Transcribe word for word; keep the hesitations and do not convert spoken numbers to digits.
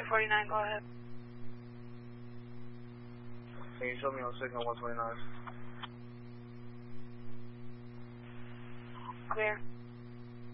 forty-nine, go ahead. Can you show me on signal one twenty-nine? Clear.